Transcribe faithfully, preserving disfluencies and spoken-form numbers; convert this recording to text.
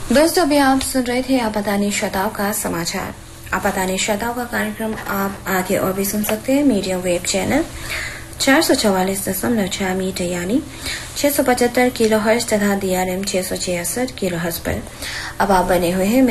दोस्तों, अभी आप सुन रहे थे आपातानी श्रोताओं का समाचार। आपातानी श्रोताओं का कार्यक्रम आप आगे और भी सुन सकते हैं मीडियम वेव चैनल चार सौ चौवालीस दशमलव छह मीटर यानी छह सौ पचहत्तर किलो हर्ज तथा डीआरएम छह सौ छियासठ किलो हर्ज पर। अब आप बने हुए हैं